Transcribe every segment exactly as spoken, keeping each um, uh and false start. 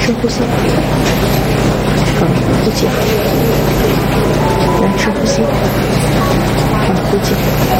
深呼吸，嗯，呼气，来深呼吸，嗯，呼气。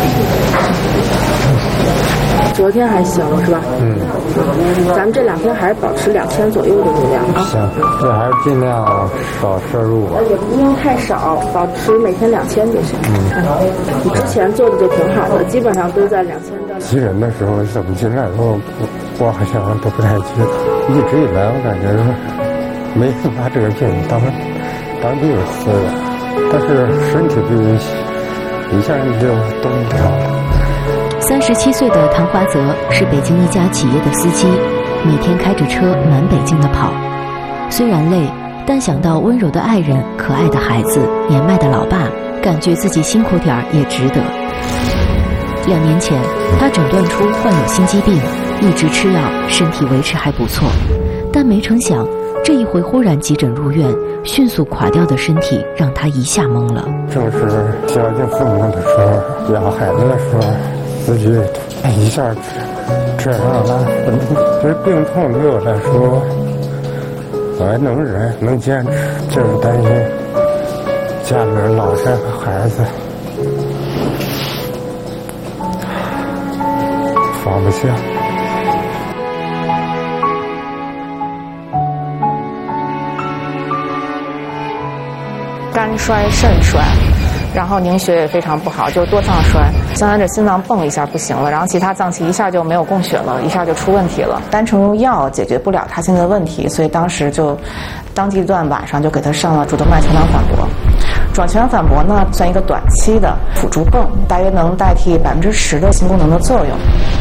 昨天还行是吧？ 嗯。 咱们这两天还是保持两千左右的热量啊。 行，这还是尽量少摄入吧。 也不用太少，保持每天两千就行。嗯。你之前做的就挺好的，基本上都在两千到。 急诊的时候怎么进来的时候，我好像都不太记得。一直以来我感觉没把这个病当当病死的，但是身体就一下就动不了了。 三十七岁的唐华泽是北京一家企业的司机，每天开着车满北京的跑。虽然累，但想到温柔的爱人、可爱的孩子、年迈的老爸，感觉自己辛苦点儿也值得。两年前，他诊断出患有心肌病，一直吃药，身体维持还不错。但没成想，这一回忽然急诊入院，迅速垮掉的身体让他一下懵了。 正是孝敬父母的时候，养孩子的时候，自己一下这样了。这病痛对我来说，我还能忍，能坚持，就是担心家里人老人和孩子放不下。 肝衰、肾衰，然后凝血也非常不好，就是多脏衰，相当于这心脏蹦一下不行了，然后其他脏器一下就没有供血了，一下就出问题了。单纯用药解决不了他现在的问题，所以当时就当机立断，晚上就给他上了主动脉球囊反搏。转球囊反搏呢，算一个短期的辅助泵，大约能代替百分之十的心功能的作用。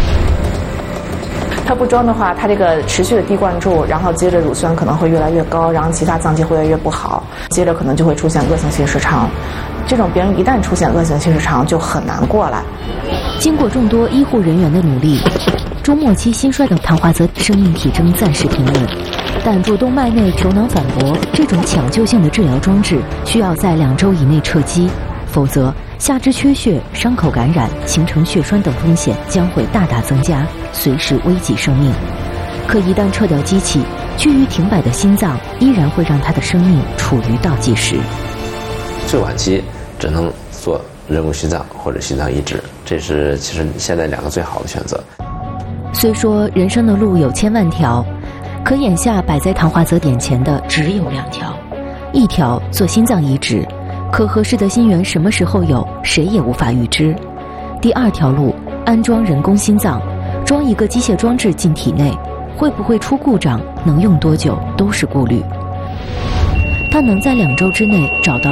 它不装的话，它这个持续的低灌注，然后接着乳酸可能会越来越高，然后其他脏器会越来越不好，接着可能就会出现恶性心室肠。这种病人一旦出现恶性心室肠，就很难过来。 经过众多医护人员的努力，中末期心衰的唐华泽生命体征暂时平稳，但主动脉内球囊反搏这种抢救性的治疗装置需要在两周以内撤机，否则下肢缺血、伤口感染、形成血栓等风险将会大大增加，随时危及生命。可一旦撤掉机器，趋于停摆的心脏依然会让他的生命处于倒计时。 最晚期只能做人工心脏或者心脏移植，这是其实现在两个最好的选择。 虽说人生的路有千万条，可眼下摆在唐华泽眼前的只有两条，一条做心脏移植，可合适的心源什么时候有，谁也无法预知。第二条路，安装人工心脏，装一个机械装置进体内，会不会出故障，能用多久，都是顾虑。他能在两周之内找到